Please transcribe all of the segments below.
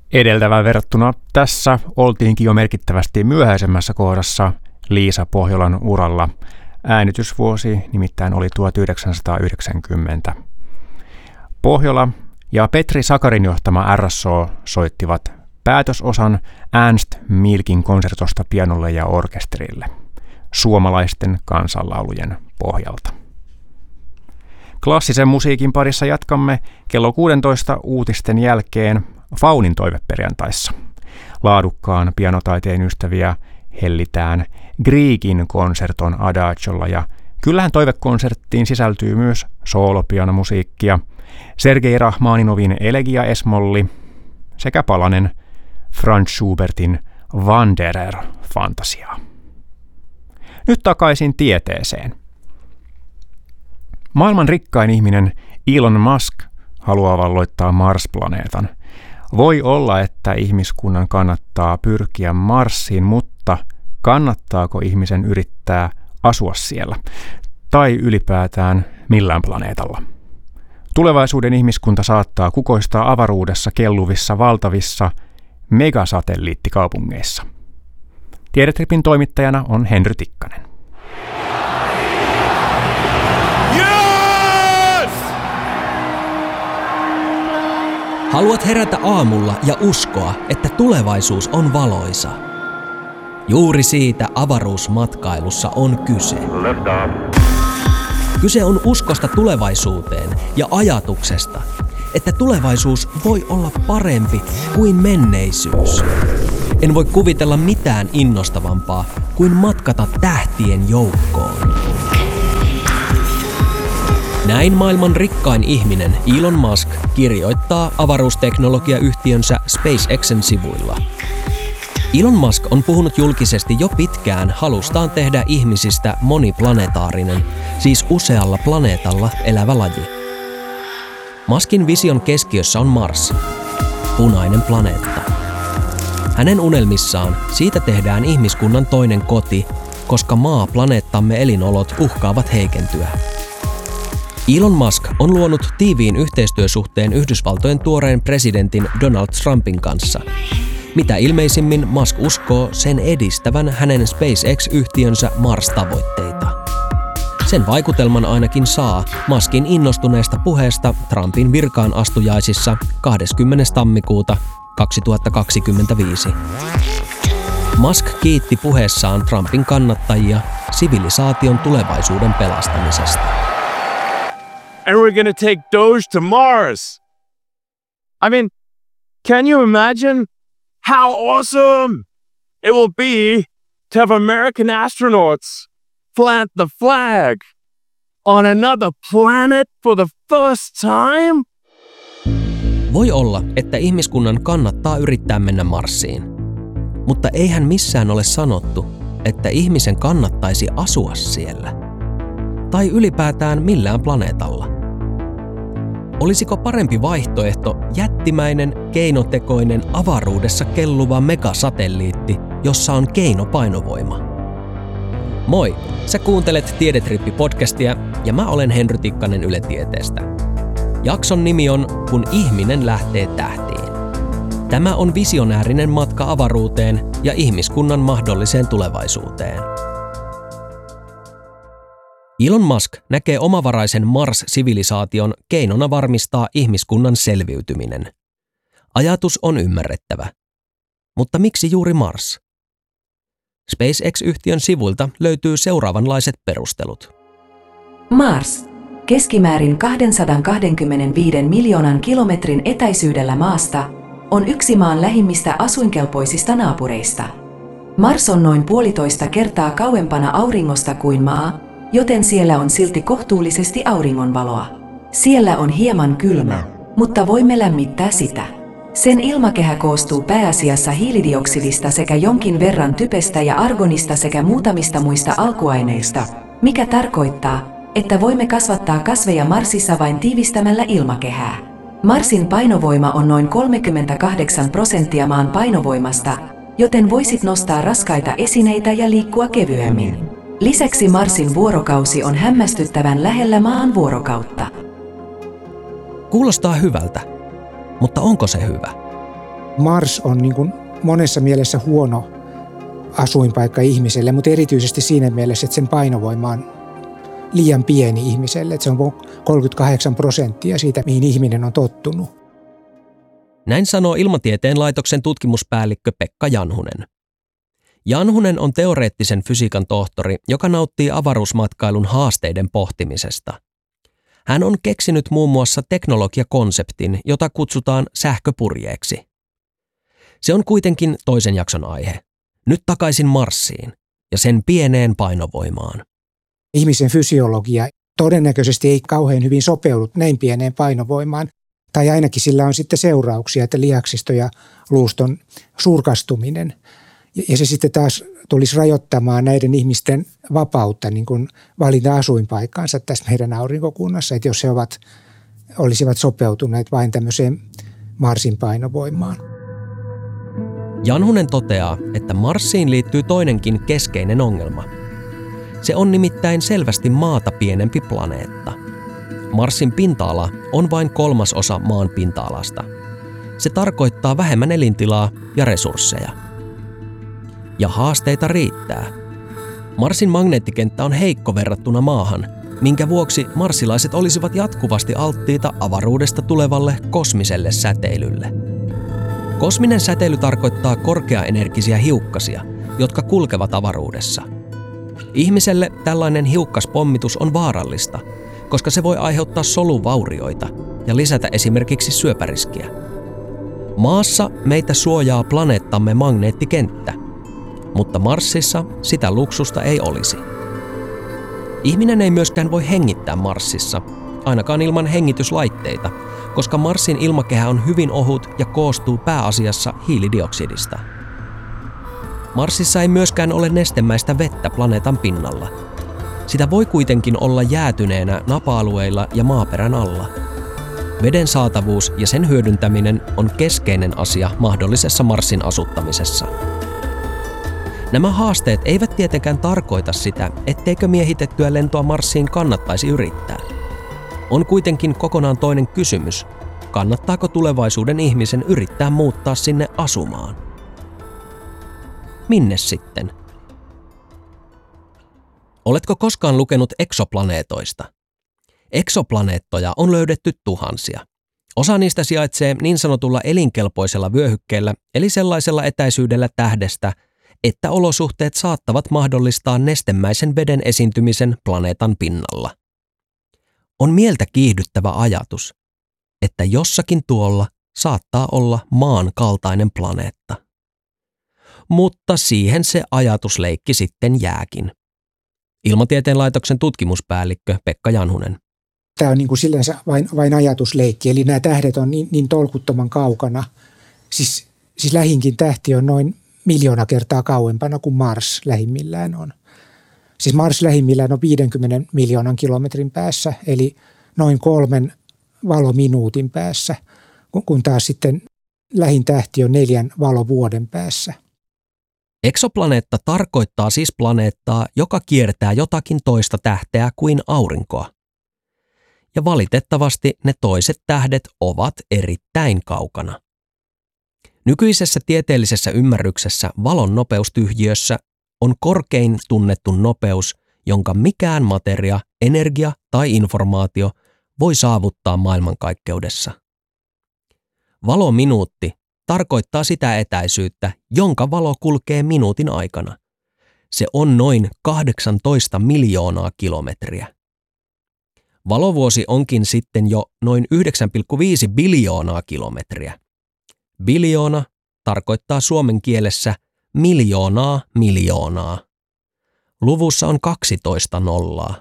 Edeltävään verrattuna tässä oltiinkin jo merkittävästi myöhäisemmässä kohdassa Liisa Pohjolan uralla. Äänitysvuosi nimittäin oli 1990. Pohjola ja Petri Sakarin johtama RSO soittivat päätösosan Ernst Mielkin konsertosta pianolle ja orkesterille suomalaisten kansanlaulujen pohjalta. Klassisen musiikin parissa jatkamme kello 16 uutisten jälkeen Faunin toiveperjantaissa. Laadukkaan pianotaiteen ystäviä hellitään Griekin konserton Adagiolla ja kyllähän toivekonserttiin sisältyy myös soolopianomusiikkia, Sergei Rachmaninovin Elegia Esmolli sekä palanen Franz Schubertin Wanderer-fantasiaa. Nyt takaisin tieteeseen. Maailman rikkain ihminen Elon Musk haluaa valloittaa Mars-planeetan. Voi olla, että ihmiskunnan kannattaa pyrkiä Marsiin, mutta kannattaako ihmisen yrittää asua siellä? Tai ylipäätään millään planeetalla? Tulevaisuuden ihmiskunta saattaa kukoistaa avaruudessa kelluvissa valtavissa megasatelliittikaupungeissa. Tiedetripin toimittajana on Henry Tikkanen. Yes! Haluat herätä aamulla ja uskoa, että tulevaisuus on valoisa. Juuri siitä avaruusmatkailussa on kyse. Kyse on uskosta tulevaisuuteen ja ajatuksesta, että tulevaisuus voi olla parempi kuin menneisyys. En voi kuvitella mitään innostavampaa kuin matkata tähtien joukkoon. Näin maailman rikkain ihminen Elon Musk kirjoittaa avaruusteknologiayhtiönsä SpaceXen sivuilla. Elon Musk on puhunut julkisesti jo pitkään halustaan tehdä ihmisistä moniplanetaarinen, siis usealla planeetalla elävä laji. Muskin vision keskiössä on Mars, punainen planeetta. Hänen unelmissaan siitä tehdään ihmiskunnan toinen koti, koska maa-planeettamme elinolot uhkaavat heikentyä. Elon Musk on luonut tiiviin yhteistyösuhteen Yhdysvaltojen tuoreen presidentin Donald Trumpin kanssa. Mitä ilmeisimmin Musk uskoo sen edistävän hänen SpaceX-yhtiönsä Mars-tavoitteita. Sen vaikutelman ainakin saa Muskin innostuneesta puheesta Trumpin virkaan astujaisissa 20. tammikuuta 2025. Musk kiitti puheessaan Trumpin kannattajia sivilisaation tulevaisuuden pelastamisesta. And we're gonna take Doge to Mars. I mean, can you imagine how awesome it will be to have American astronauts plant the flag on another planet for the first time? Voi olla, että ihmiskunnan kannattaa yrittää mennä Marsiin. Mutta eihän missään ole sanottu, että ihmisen kannattaisi asua siellä. Tai ylipäätään millään planeetalla. Olisiko parempi vaihtoehto jättimäinen, keinotekoinen, avaruudessa kelluva megasatelliitti, jossa on keinopainovoima? Moi, sä kuuntelet Tiedetrippi-podcastia ja mä olen Henry Tikkanen Yle Tieteestä. Jakson nimi on Kun ihminen lähtee tähtiin. Tämä on visionäärinen matka avaruuteen ja ihmiskunnan mahdolliseen tulevaisuuteen. Elon Musk näkee omavaraisen Mars-sivilisaation keinona varmistaa ihmiskunnan selviytyminen. Ajatus on ymmärrettävä. Mutta miksi juuri Mars? SpaceX-yhtiön sivuilta löytyy seuraavanlaiset perustelut. Mars, keskimäärin 225 miljoonan kilometrin etäisyydellä maasta, on yksi maan lähimmistä asuinkelpoisista naapureista. Mars on noin 1,5 kertaa kauempana auringosta kuin maa, joten siellä on silti kohtuullisesti auringonvaloa. Siellä on hieman kylmä, mutta voimme lämmittää sitä. Sen ilmakehä koostuu pääasiassa hiilidioksidista sekä jonkin verran typestä ja argonista sekä muutamista muista alkuaineista, mikä tarkoittaa, että voimme kasvattaa kasveja Marsissa vain tiivistämällä ilmakehää. Marsin painovoima on noin 38% maan painovoimasta, joten voisit nostaa raskaita esineitä ja liikkua kevyemmin. Lisäksi Marsin vuorokausi on hämmästyttävän lähellä maan vuorokautta. Kuulostaa hyvältä, mutta onko se hyvä? Mars on niin kuin monessa mielessä huono asuinpaikka ihmiselle, mutta erityisesti siinä mielessä, että sen painovoima on liian pieni ihmiselle. Että se on 38% siitä, mihin ihminen on tottunut. Näin sanoo Ilmatieteen laitoksen tutkimuspäällikkö Pekka Janhunen. Janhunen on teoreettisen fysiikan tohtori, joka nauttii avaruusmatkailun haasteiden pohtimisesta. Hän on keksinyt muun muassa teknologiakonseptin, jota kutsutaan sähköpurjeeksi. Se on kuitenkin toisen jakson aihe. Nyt takaisin Marsiin ja sen pieneen painovoimaan. Ihmisen fysiologia todennäköisesti ei kauhean hyvin sopeudu näin pieneen painovoimaan, tai ainakin sillä on sitten seurauksia, että lihaksisto ja luuston surkastuminen. Ja se sitten taas tulisi rajoittamaan näiden ihmisten vapautta niin kuin valita asuinpaikkaansa tässä meidän aurinkokunnassa, että jos he olisivat sopeutuneet vain tämmöiseen Marsin painovoimaan. Janhunen toteaa, että Marsiin liittyy toinenkin keskeinen ongelma. Se on nimittäin selvästi maata pienempi planeetta. Marsin pinta-ala on vain 1/3 maan pinta-alasta. Se tarkoittaa vähemmän elintilaa ja resursseja. Ja haasteita riittää. Marsin magneettikenttä on heikko verrattuna maahan, minkä vuoksi marsilaiset olisivat jatkuvasti alttiita avaruudesta tulevalle kosmiselle säteilylle. Kosminen säteily tarkoittaa korkeaenergisiä hiukkasia, jotka kulkevat avaruudessa. Ihmiselle tällainen hiukkaspommitus on vaarallista, koska se voi aiheuttaa soluvaurioita ja lisätä esimerkiksi syöpäriskiä. Maassa meitä suojaa planeettamme magneettikenttä, mutta Marsissa sitä luksusta ei olisi. Ihminen ei myöskään voi hengittää Marsissa, ainakaan ilman hengityslaitteita, koska Marsin ilmakehä on hyvin ohut ja koostuu pääasiassa hiilidioksidista. Marsissa ei myöskään ole nestemäistä vettä planeetan pinnalla. Sitä voi kuitenkin olla jäätyneenä napa-alueilla ja maaperän alla. Veden saatavuus ja sen hyödyntäminen on keskeinen asia mahdollisessa Marsin asuttamisessa. Nämä haasteet eivät tietenkään tarkoita sitä, etteikö miehitettyä lentoa Marsiin kannattaisi yrittää. On kuitenkin kokonaan toinen kysymys, kannattaako tulevaisuuden ihmisen yrittää muuttaa sinne asumaan? Minne sitten? Oletko koskaan lukenut eksoplaneetoista? Eksoplaneettoja on löydetty tuhansia. Osa niistä sijaitsee niin sanotulla elinkelpoisella vyöhykkeellä, eli sellaisella etäisyydellä tähdestä, että olosuhteet saattavat mahdollistaa nestemäisen veden esiintymisen planeetan pinnalla. On mieltä kiihdyttävä ajatus, että jossakin tuolla saattaa olla maan kaltainen planeetta. Mutta siihen se ajatusleikki sitten jääkin. Ilmatieteen laitoksen tutkimuspäällikkö Pekka Janhunen. Tämä on niin kuin sillänsä vain ajatusleikki, eli nämä tähdet on niin tolkuttoman kaukana. Siis lähinkin tähti on noin 1 000 000 kertaa kauempana kuin Mars lähimmillään on. Siis Mars lähimmillään on 50 miljoonan kilometrin päässä, eli noin 3 valominuutin päässä, kun taas sitten lähin tähti on 4 valovuoden päässä. Eksoplaneetta tarkoittaa siis planeettaa, joka kiertää jotakin toista tähteä kuin aurinkoa. Ja valitettavasti ne toiset tähdet ovat erittäin kaukana. Nykyisessä tieteellisessä ymmärryksessä valon nopeustyhjiössä on korkein tunnettu nopeus, jonka mikään materia, energia tai informaatio voi saavuttaa maailmankaikkeudessa. Valominuutti tarkoittaa sitä etäisyyttä, jonka valo kulkee minuutin aikana. Se on noin 18 miljoonaa kilometriä. Valovuosi onkin sitten jo noin 9,5 biljoonaa kilometriä. Biljoona tarkoittaa suomen kielessä miljoonaa. Luvussa on 12 nollaa.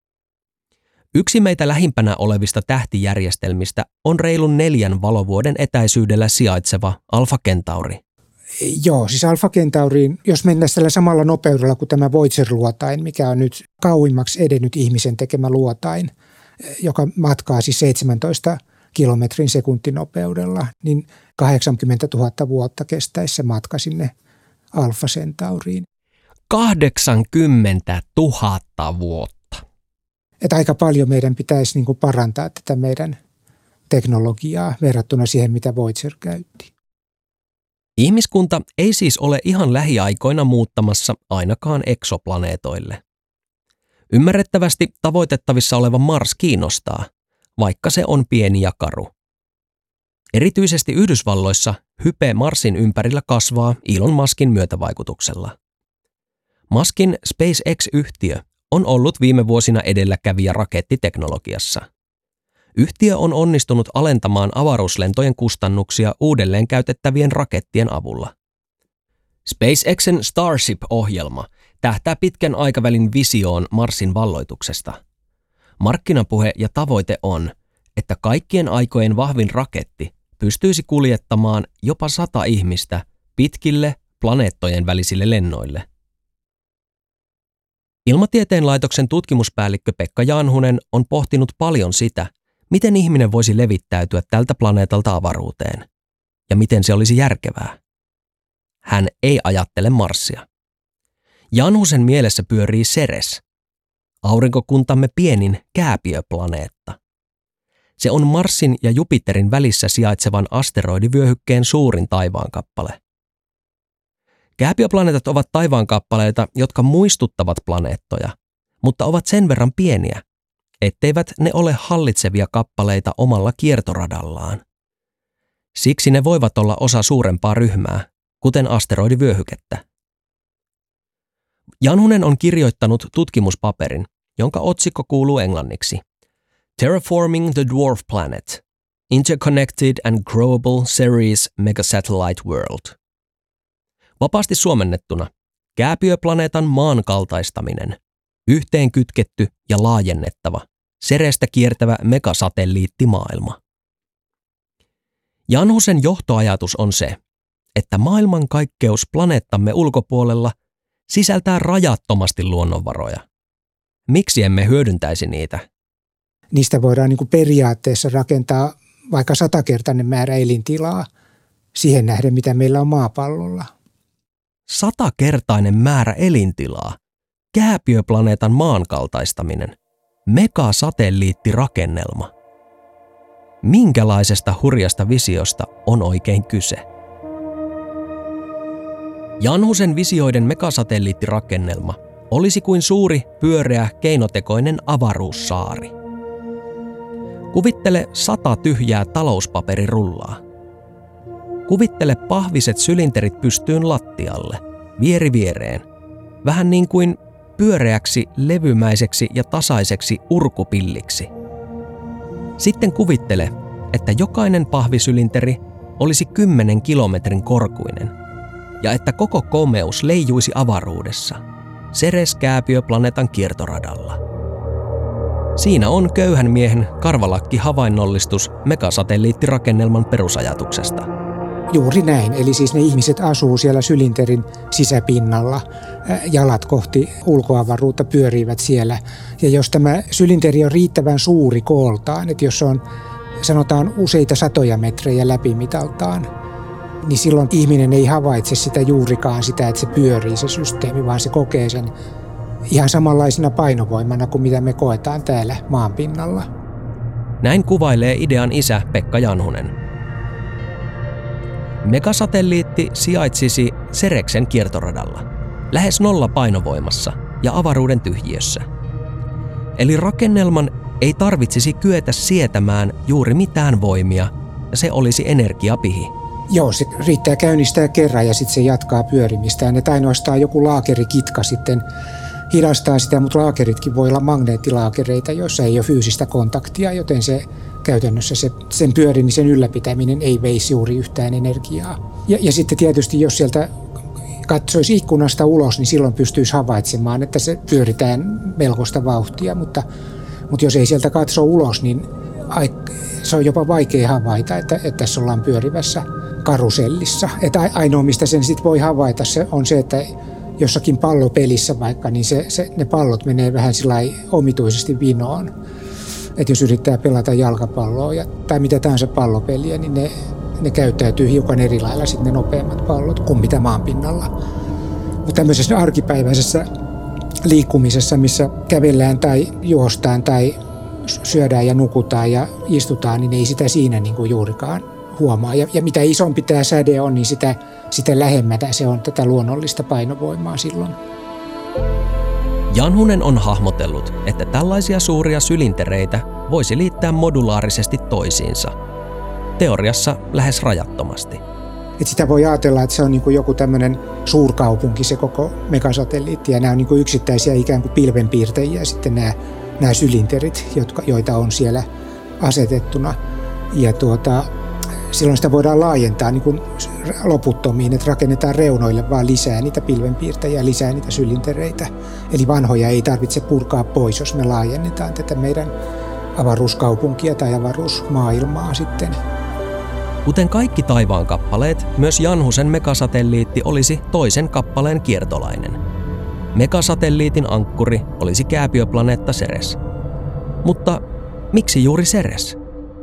Yksi meitä lähimpänä olevista tähtijärjestelmistä on reilun 4 valovuoden etäisyydellä sijaitseva Alpha Centauri. Joo, siis Alpha Centauriin, jos mennään tällä samalla nopeudella kuin tämä Voyager-luotain, mikä on nyt kauimmaksi edennyt ihmisen tekemä luotain, joka matkaa siis 17 kilometrin sekuntinopeudella, niin 80 000 vuotta kestäisi se matka sinne Alpha Centauriin. 80 000 vuotta. Että aika paljon meidän pitäisi niin kuin parantaa tätä meidän teknologiaa verrattuna siihen, mitä Voyager käytti. Ihmiskunta ei siis ole ihan lähiaikoina muuttamassa ainakaan eksoplaneetoille. Ymmärrettävästi tavoitettavissa oleva Mars kiinnostaa, vaikka se on pieni ja karu. Erityisesti Yhdysvalloissa hype Marsin ympärillä kasvaa Elon Muskin myötävaikutuksella. Muskin SpaceX-yhtiö on ollut viime vuosina edelläkävijä rakettiteknologiassa. Yhtiö on onnistunut alentamaan avaruuslentojen kustannuksia uudelleen käytettävien rakettien avulla. SpaceXen Starship-ohjelma tähtää pitkän aikavälin visioon Marsin valloituksesta. Markkinapuhe ja tavoite on, että kaikkien aikojen vahvin raketti pystyisi kuljettamaan jopa 100 ihmistä pitkille planeettojen välisille lennoille. Ilmatieteen laitoksen tutkimuspäällikkö Pekka Janhunen on pohtinut paljon sitä, miten ihminen voisi levittäytyä tältä planeetalta avaruuteen ja miten se olisi järkevää. Hän ei ajattele Marsia. Janhusen mielessä pyörii Ceres, aurinkokuntamme pienin kääpiöplaneetta. Se on Marsin ja Jupiterin välissä sijaitsevan asteroidivyöhykkeen suurin taivaankappale. Kääpiöplaneetat ovat taivaankappaleita, jotka muistuttavat planeettoja, mutta ovat sen verran pieniä, etteivät ne ole hallitsevia kappaleita omalla kiertoradallaan. Siksi ne voivat olla osa suurempaa ryhmää, kuten asteroidivyöhykettä. Janhunen on kirjoittanut tutkimuspaperin, jonka otsikko kuuluu englanniksi Terraforming the Dwarf Planet – Interconnected and Growable Ceres Megasatellite World. Vapaasti suomennettuna kääpiöplaneetan maan kaltaistaminen, yhteenkytketty ja laajennettava, Cerestä kiertävä megasatelliittimaailma. Janhusen johtoajatus on se, että maailmankaikkeus planeettamme ulkopuolella sisältää rajattomasti luonnonvaroja. Miksi emme hyödyntäisi niitä? Niistä voidaan periaatteessa rakentaa vaikka 100-kertainen määrä elintilaa siihen nähden, mitä meillä on maapallolla. 100-kertainen määrä elintilaa, kääpiöplaneetan maan kaltaistaminen, megasatelliittirakennelma. Minkälaisesta hurjasta visiosta on oikein kyse? Janhusen visioiden megasatelliittirakennelma olisi kuin suuri, pyöreä, keinotekoinen avaruussaari. Kuvittele 100 tyhjää talouspaperirullaa. Kuvittele pahviset sylinterit pystyyn lattialle, vieri viereen, vähän niin kuin pyöreäksi, levymäiseksi ja tasaiseksi urkupilliksi. Sitten kuvittele, että jokainen pahvisylinteri olisi 10 kilometrin korkuinen ja että koko komeus leijuisi avaruudessa, Ceres-kääpiöplaneetan kiertoradalla. Siinä on köyhän miehen karvalakki havainnollistus megasatelliittirakennelman perusajatuksesta. Juuri näin, eli siis ne ihmiset asuu siellä sylinterin sisäpinnalla, jalat kohti ulkoavaruutta pyörivät siellä. Ja jos tämä sylinteri on riittävän suuri kooltaan, että jos se on sanotaan useita satoja metrejä läpimitaltaan, niin silloin ihminen ei havaitse sitä juurikaan sitä, että se pyörii se systeemi, vaan se kokee sen ihan samanlaisena painovoimana kuin mitä me koetaan täällä maanpinnalla. Näin kuvailee idean isä Pekka Janhunen. Megasatelliitti sijaitsisi Cereksen kiertoradalla, lähes 0 painovoimassa ja avaruuden tyhjiössä. Eli rakennelman ei tarvitsisi kyetä sietämään juuri mitään voimia ja se olisi energiapihi. Joo, se riittää käynnistää kerran ja sitten se jatkaa pyörimistään. Että ainoastaan joku laakerikitka sitten hidastaa sitä, mutta laakeritkin voi olla magneettilaakereita, joissa ei ole fyysistä kontaktia, joten se käytännössä sen pyörimisen ylläpitäminen ei veisi juuri yhtään energiaa. Ja sitten tietysti, jos sieltä katsoisi ikkunasta ulos, niin silloin pystyisi havaitsemaan, että se pyöritään melkoista vauhtia, mutta jos ei sieltä katso ulos, niin se on jopa vaikea havaita, että tässä ollaan pyörivässä karusellissa. Että ainoa, mistä sen sitten voi havaita, on se, että jossakin pallopelissä vaikka, niin ne pallot menee vähän sillai omituisesti vinoon. Että jos yrittää pelata jalkapalloa tai mitä tahansa pallopeliä, niin ne käyttäytyy hiukan eri lailla sitten ne nopeammat pallot kuin mitä maanpinnalla. Mutta tämmöisessä arkipäiväisessä liikkumisessa, missä kävellään tai juostaan tai syödään ja nukutaan ja istutaan, niin ei sitä siinä niin kuin juurikaan huomaa. Ja mitä isompi tämä säde on, niin sitä lähemmänä se on tätä luonnollista painovoimaa silloin. Janhunen on hahmotellut, että tällaisia suuria sylintereitä voisi liittää modulaarisesti toisiinsa. Teoriassa lähes rajattomasti. Et sitä voi ajatella, että se on niin kuin joku tämmöinen suurkaupunki, se koko megasatelliitti, ja nämä on niin kuin yksittäisiä ikään kuin pilvenpiirtäjiä sitten nämä sylinterit, joita on siellä asetettuna. Ja silloin sitä voidaan laajentaa niin kuin loputtomiin, että rakennetaan reunoille vaan lisää niitä pilvenpiirtäjiä, lisää niitä sylintereitä. Eli vanhoja ei tarvitse purkaa pois, jos me laajennetaan tätä meidän avaruuskaupunkia tai avaruusmaailmaa sitten. Kuten kaikki taivaan kappaleet, myös Janhusen megasatelliitti olisi toisen kappaleen kiertolainen. Megasatelliitin ankkuri olisi kääpiöplaneetta Ceres. Mutta miksi juuri Ceres?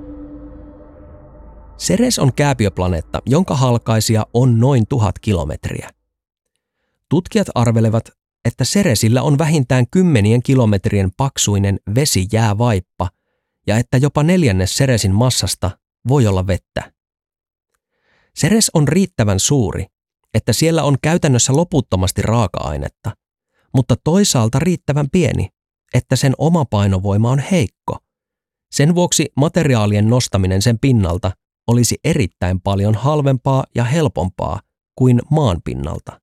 Ceres on kääpiöplaneetta, jonka halkaisija on noin 1000 kilometriä. Tutkijat arvelevat, että Ceresillä on vähintään 10 kilometrien paksuinen vesijäävaippa ja että jopa 1/4 Ceresin massasta voi olla vettä. Ceres on riittävän suuri, että siellä on käytännössä loputtomasti raaka-ainetta, mutta toisaalta riittävän pieni, että sen oma painovoima on heikko. Sen vuoksi materiaalien nostaminen sen pinnalta olisi erittäin paljon halvempaa ja helpompaa kuin maan pinnalta.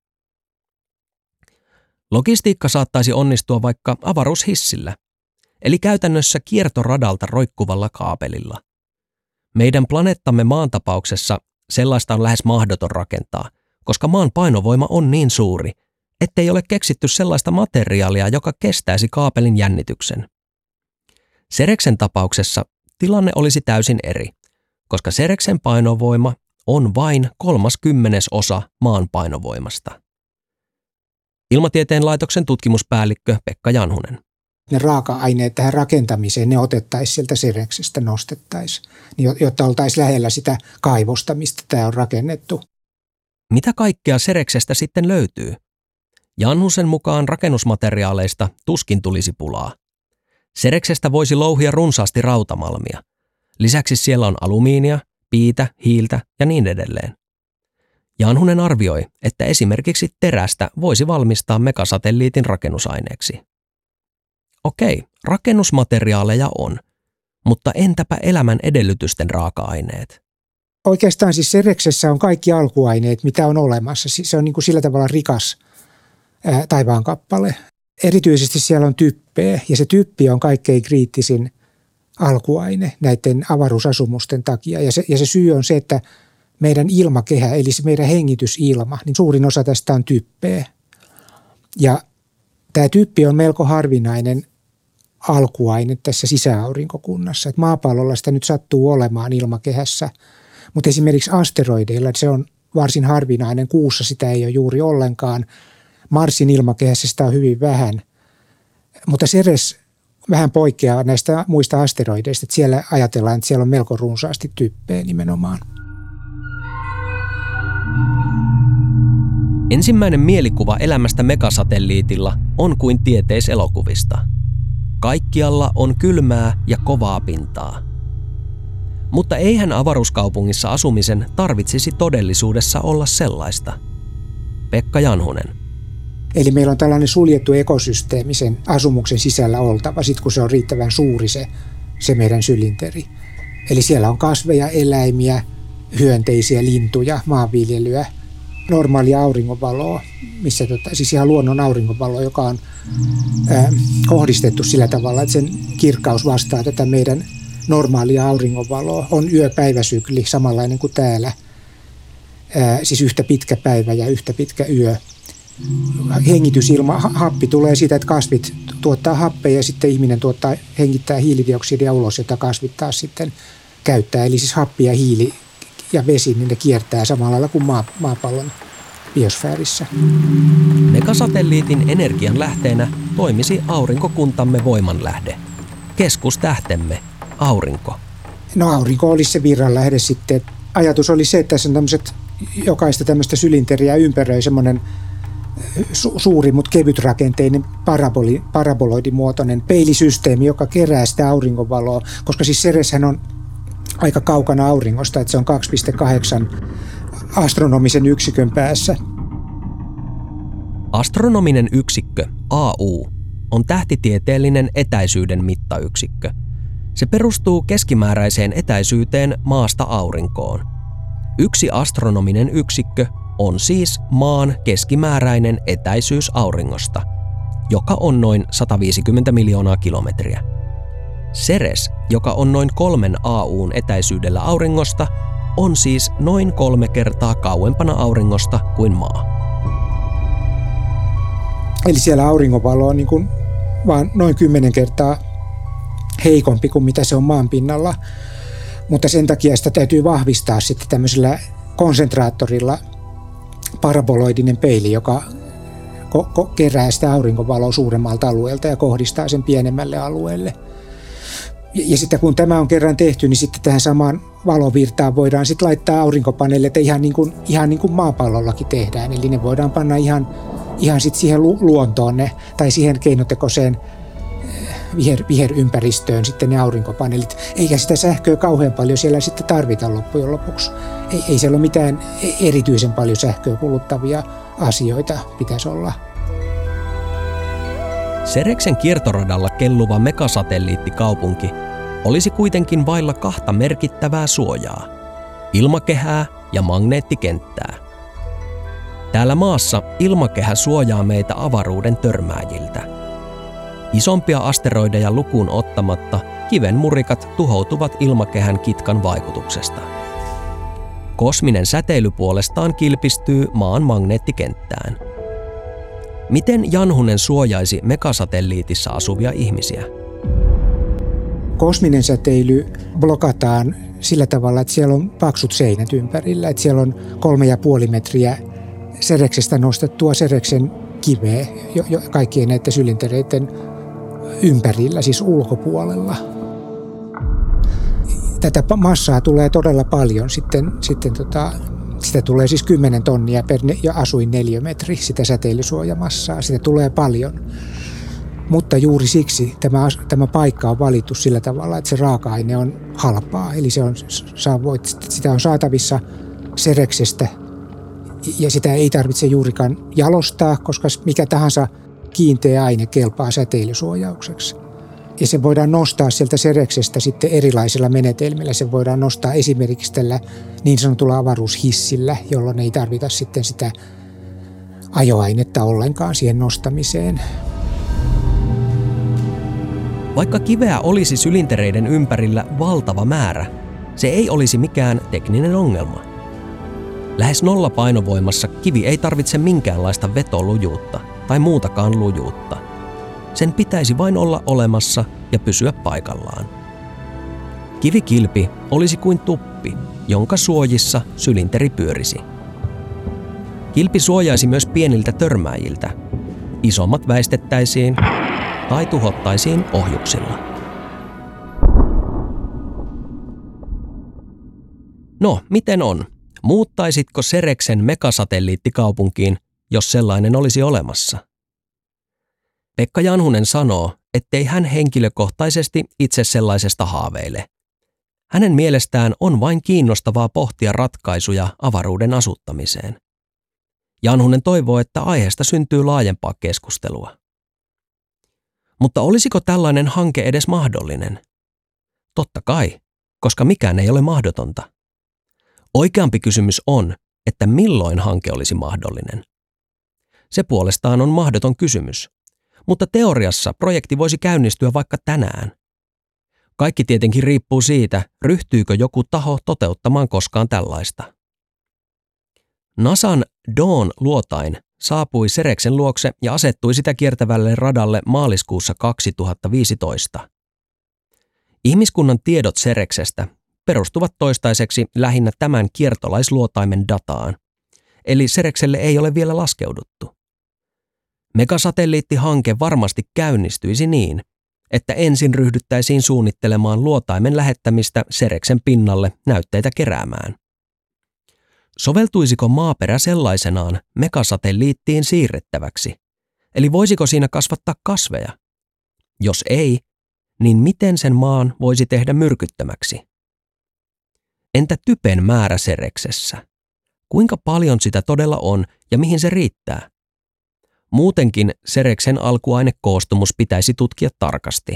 Logistiikka saattaisi onnistua vaikka avaruushissillä, eli käytännössä kiertoradalta roikkuvalla kaapelilla. Meidän planeettamme maan tapauksessa sellaista on lähes mahdoton rakentaa, koska maan painovoima on niin suuri, ettei ole keksitty sellaista materiaalia, joka kestäisi kaapelin jännityksen. Cereksen tapauksessa tilanne olisi täysin eri, koska Cereksen painovoima on vain 1/30 maan painovoimasta. Ilmatieteen laitoksen tutkimuspäällikkö Pekka Janhunen. Ne raaka-aineet tähän rakentamiseen, ne otettaisiin sieltä Cereksestä, nostettaisiin, jotta oltaisiin lähellä sitä kaivosta, mistä tämä on rakennettu. Mitä kaikkea Cereksestä sitten löytyy? Janhusen mukaan rakennusmateriaaleista tuskin tulisi pulaa. Cereksestä voisi louhia runsaasti rautamalmia. Lisäksi siellä on alumiinia, piitä, hiiltä ja niin edelleen. Janhunen arvioi, että esimerkiksi terästä voisi valmistaa megasatelliitin rakennusaineeksi. Okei, rakennusmateriaaleja on, mutta entäpä elämän edellytysten raaka-aineet? Oikeastaan siis Cereksessä on kaikki alkuaineet, mitä on olemassa. Se on niin kuin sillä tavalla rikas taivaankappale. Erityisesti siellä on typpeä, ja se typpi on kaikkein kriittisin alkuaine näiden avaruusasumusten takia. Ja se syy on se, että meidän ilmakehä, eli se meidän hengitysilma, niin suurin osa tästä on typpeä. Ja tämä typpi on melko harvinainen alkuaine tässä sisäaurinkokunnassa. Et maapallolla sitä nyt sattuu olemaan ilmakehässä, mutta esimerkiksi asteroideilla se on varsin harvinainen. Kuussa sitä ei ole juuri ollenkaan. Marsin ilmakehässä sitä on hyvin vähän. Mutta Ceres vähän poikkeaa näistä muista asteroideista. Että siellä ajatellaan, että siellä on melko runsaasti typpeä nimenomaan. Ensimmäinen mielikuva elämästä megasatelliitilla on kuin tieteiselokuvista. Kaikkialla on kylmää ja kovaa pintaa. Mutta eihän avaruuskaupungissa asumisen tarvitsisi todellisuudessa olla sellaista. Pekka Janhunen. Eli meillä on tällainen suljettu ekosysteemi sen asumuksen sisällä oltava, sit kun se on riittävän suuri se meidän sylinteri. Eli siellä on kasveja, eläimiä, hyönteisiä, lintuja, maanviljelyä, normaalia auringonvaloa, missä siis ihan luonnon auringonvaloa, joka on kohdistettu sillä tavalla, että sen kirkkaus vastaa tätä meidän normaalia auringonvaloa. On yö-päiväsykli samanlainen kuin täällä, siis yhtä pitkä päivä ja yhtä pitkä yö. Hengitysilma, happi tulee siitä, että kasvit tuottaa happea ja sitten ihminen hengittää hiilidioksidia ulos, jota kasvit taas sitten käyttää. Eli siis happi ja hiili ja vesi, niin ne kiertää samalla lailla kuin maapallon biosfäärissä. Megasatelliitin energian lähteenä toimisi aurinkokuntamme voimanlähde. Keskustähtemme, aurinko. No aurinko olisi se virranlähde sitten. Ajatus oli se, että tässä on jokaista tämmöistä sylinteriä ympäröi semmoinen suuri, mutta kevytrakenteinen paraboloidimuotoinen peilisysteemi, joka kerää sitä aurinkovaloa, koska siis Cereshän on aika kaukana auringosta, että se on 2,8 astronomisen yksikön päässä. Astronominen yksikkö, AU, on tähtitieteellinen etäisyyden mittayksikkö. Se perustuu keskimääräiseen etäisyyteen maasta aurinkoon. Yksi astronominen yksikkö on siis maan keskimääräinen etäisyys auringosta, joka on noin 150 miljoonaa kilometriä. Ceres, joka on noin 3 AU:n etäisyydellä auringosta, on siis noin 3 kertaa kauempana auringosta kuin maa. Eli siellä auringonvalo on niin kuin vaan noin 10 kertaa heikompi kuin mitä se on maan pinnalla, mutta sen takia sitä täytyy vahvistaa sitten tämmöisellä konsentraattorilla paraboloidinen peili, joka kerää sitä aurinkovaloa suuremmalta alueelta ja kohdistaa sen pienemmälle alueelle. Ja sitten kun tämä on kerran tehty, niin sitten tähän samaan valovirtaan voidaan sitten laittaa aurinkopaneeleita ihan niin kuin maapallollakin tehdään. Eli ne voidaan panna ihan sitten siihen luontoon tai siihen keinotekoiseen viherympäristöön sitten ne aurinkopaneelit. Eikä sitä sähköä kauhean paljon siellä sitten tarvita loppujen lopuksi. Ei siellä ole mitään erityisen paljon sähköä kuluttavia asioita pitäisi olla. Cereksen kiertoradalla kelluva megasatelliittikaupunki olisi kuitenkin vailla 2 merkittävää suojaa, ilmakehää ja magneettikenttää. Täällä maassa ilmakehä suojaa meitä avaruuden törmääjiltä. Isompia asteroideja lukuun ottamatta kivenmurikat tuhoutuvat ilmakehän kitkan vaikutuksesta. Kosminen säteily puolestaan kilpistyy maan magneettikenttään. Miten Janhunen suojaisi megasatelliitissa asuvia ihmisiä? Kosminen säteily blokataan sillä tavalla, että siellä on paksut seinät ympärillä. Että siellä on 3,5 metriä Cereksestä nostettua Cereksen kiveä kaikkien näiden sylintereiden ympärillä, siis ulkopuolella. Tätä massaa tulee todella paljon. Sitä tulee siis 10 tonnia per asuinneliömetri, sitä säteilysuojamassaa. Sitä tulee paljon. Mutta juuri siksi tämä paikka on valittu sillä tavalla, että se raaka-aine on halpaa. Eli sitä on saatavissa Cereksestä ja sitä ei tarvitse juurikaan jalostaa, koska mikä tahansa kiinteä aine kelpaa säteilysuojaukseksi. Ja se voidaan nostaa sieltä Cereksestä sitten erilaisilla menetelmillä. Se voidaan nostaa esimerkiksi tällä niin sanotulla avaruushissillä, jolloin ei tarvita sitten sitä ajoainetta ollenkaan siihen nostamiseen. Vaikka kiveä olisi sylintereiden ympärillä valtava määrä, se ei olisi mikään tekninen ongelma. Lähes 0 painovoimassa kivi ei tarvitse minkäänlaista vetolujuutta tai muutakaan lujuutta. Sen pitäisi vain olla olemassa ja pysyä paikallaan. Kivikilpi olisi kuin tuppi, jonka suojissa sylinteri pyörisi. Kilpi suojaisi myös pieniltä törmääjiltä. Isommat väistettäisiin tai tuhottaisiin ohjuksilla. No, miten on? Muuttaisitko Cereksen megasatelliittikaupunkiin, jos sellainen olisi olemassa? Pekka Janhunen sanoo, ettei hän henkilökohtaisesti itse sellaisesta haaveile. Hänen mielestään on vain kiinnostavaa pohtia ratkaisuja avaruuden asuttamiseen. Janhunen toivoo, että aiheesta syntyy laajempaa keskustelua. Mutta olisiko tällainen hanke edes mahdollinen? Totta kai, koska mikään ei ole mahdotonta. Oikeampi kysymys on, että milloin hanke olisi mahdollinen. Se puolestaan on mahdoton kysymys, mutta teoriassa projekti voisi käynnistyä vaikka tänään. Kaikki tietenkin riippuu siitä, ryhtyykö joku taho toteuttamaan koskaan tällaista. NASAn Dawn-luotain saapui Cereksen luokse ja asettui sitä kiertävälle radalle maaliskuussa 2015. Ihmiskunnan tiedot Cereksestä perustuvat toistaiseksi lähinnä tämän kiertolaisluotaimen dataan, eli Cerekselle ei ole vielä laskeuduttu. Megasatelliittihanke varmasti käynnistyisi niin, että ensin ryhdyttäisiin suunnittelemaan luotaimen lähettämistä Cereksen pinnalle näytteitä keräämään. Soveltuisiko maaperä sellaisenaan megasatelliittiin siirrettäväksi? Eli voisiko siinä kasvattaa kasveja? Jos ei, niin miten sen maan voisi tehdä myrkyttömäksi? Entä typen määrä Cereksessä? Kuinka paljon sitä todella on ja mihin se riittää? Muutenkin Cereksen alkuainekoostumus pitäisi tutkia tarkasti.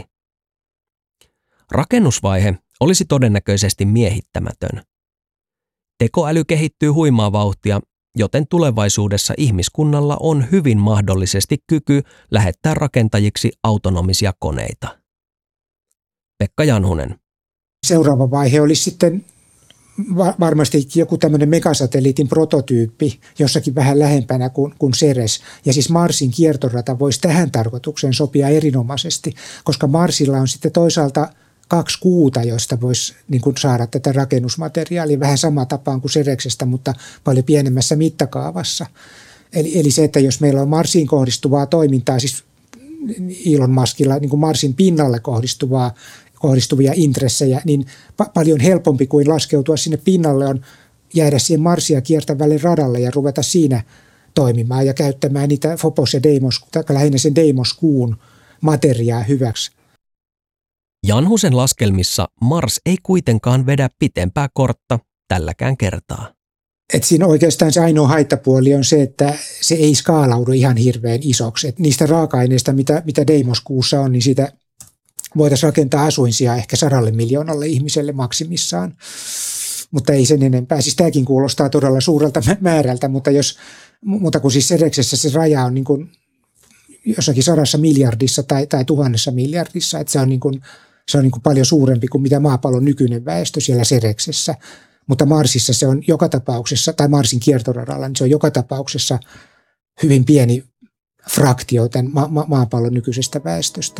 Rakennusvaihe olisi todennäköisesti miehittämätön. Tekoäly kehittyy huimaa vauhtia, joten tulevaisuudessa ihmiskunnalla on hyvin mahdollisesti kyky lähettää rakentajiksi autonomisia koneita. Pekka Janhunen. Seuraava vaihe olisi sitten varmasti joku tämmöinen megasatelliitin prototyyppi jossakin vähän lähempänä kuin Ceres. Ja siis Marsin kiertorata voisi tähän tarkoitukseen sopia erinomaisesti, koska Marsilla on sitten toisaalta 2 kuuta, joista voisi niin kuin saada tätä rakennusmateriaalia vähän sama tapaan kuin Cereksestä, mutta paljon pienemmässä mittakaavassa. Eli se, että jos meillä on Marsiin kohdistuvaa toimintaa, siis Elon Muskilla niin kuin Marsin pinnalle kohdistuvia intressejä, niin paljon helpompi kuin laskeutua sinne pinnalle on jäädä siihen Marsia kiertävälle radalle ja ruveta siinä toimimaan ja käyttämään niitä Phobos ja Deimos, tai lähinnä sen Deimos-kuun materiaa hyväksi. Janhusen laskelmissa Mars ei kuitenkaan vedä pitempää kortta tälläkään kertaa. Et siinä oikeastaan se ainoa haittapuoli on se, että se ei skaalaudu ihan hirveän isoksi. Et niistä raaka-aineista, mitä Deimos-kuussa on, niin siitä voitaisiin rakentaa asuinsia ehkä 100 miljoonalle ihmiselle maksimissaan, mutta ei sen enempää. Siis tämäkin kuulostaa todella suurelta määrältä, mutta kun siis Cereksessä se raja on niin kuin jossakin 100 miljardissa tai 1000 miljardissa, että se on niin kuin paljon suurempi kuin mitä maapallon nykyinen väestö siellä Cereksessä. Mutta Marsissa se on joka tapauksessa, tai Marsin kiertoradalla, niin se on joka tapauksessa hyvin pieni fraktio tämän maapallon nykyisestä väestöstä.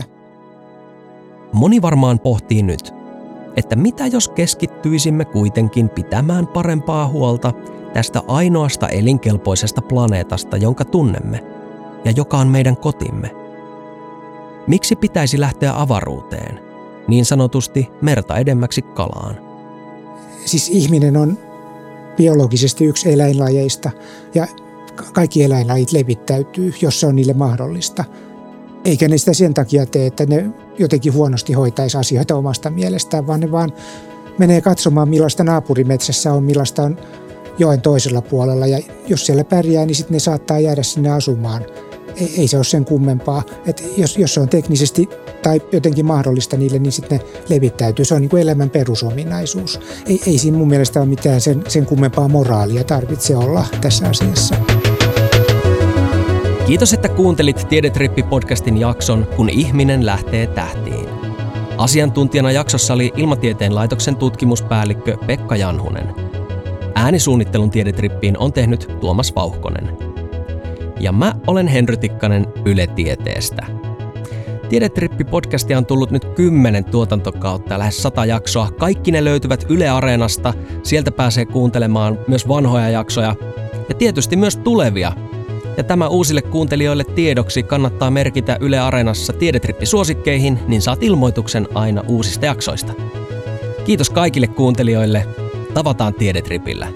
Moni varmaan pohtii nyt, että mitä jos keskittyisimme kuitenkin pitämään parempaa huolta tästä ainoasta elinkelpoisesta planeetasta, jonka tunnemme ja joka on meidän kotimme. Miksi pitäisi lähteä avaruuteen, niin sanotusti merta edemmäksi kalaan? Siis ihminen on biologisesti yksi eläinlajeista ja kaikki eläinlajit levittäytyy, jos se on niille mahdollista. Eikä ne sitä sen takia tee, että ne jotenkin huonosti hoitaisi asioita omasta mielestään, vaan ne vaan menee katsomaan, millaista naapurimetsässä on, millaista on joen toisella puolella. Ja jos siellä pärjää, niin sitten ne saattaa jäädä sinne asumaan. Ei se ole sen kummempaa. Että jos se on teknisesti tai jotenkin mahdollista niille, niin sitten ne levittäytyy. Se on niin kuin elämän perusominaisuus. Ei siinä mun mielestä ole mitään sen kummempaa moraalia tarvitse olla tässä asiassa. Kiitos, että kuuntelit Tiedetrippi-podcastin jakson, kun ihminen lähtee tähtiin. Asiantuntijana jaksossa oli Ilmatieteen laitoksen tutkimuspäällikkö Pekka Janhunen. Äänisuunnittelun Tiedetrippiin on tehnyt Tuomas Vauhkonen. Ja mä olen Henry Tikkanen Yle Tieteestä. Tiedetrippi-podcastia on tullut nyt 10 tuotantokautta ja lähes 100 jaksoa. Kaikki ne löytyvät Yle Areenasta. Sieltä pääsee kuuntelemaan myös vanhoja jaksoja ja tietysti myös tulevia. Ja tämä uusille kuuntelijoille tiedoksi kannattaa merkitä Yle Areenassa Tiedetrippi-suosikkeihin, niin saat ilmoituksen aina uusista jaksoista. Kiitos kaikille kuuntelijoille. Tavataan Tiedetripillä.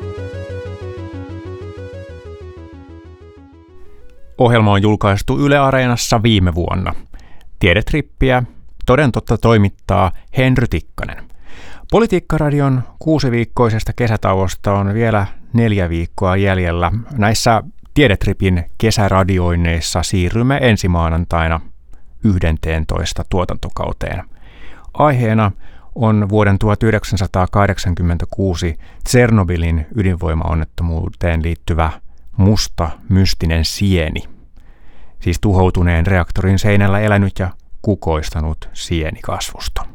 Ohjelma on julkaistu Yle Areenassa viime vuonna. Tiedetrippiä toden totta toimittaa Henry Tikkanen. Politiikkaradion 6-viikkoisesta kesätauosta on vielä 4 viikkoa jäljellä. Näissä Tiedetripin kesäradioinneissa siirrymme ensi maanantaina 11 tuotantokauteen. Aiheena on vuoden 1986 Tsernobylin ydinvoimaonnettomuuteen liittyvä musta mystinen sieni. Siis tuhoutuneen reaktorin seinällä elänyt ja kukoistanut sienikasvusto.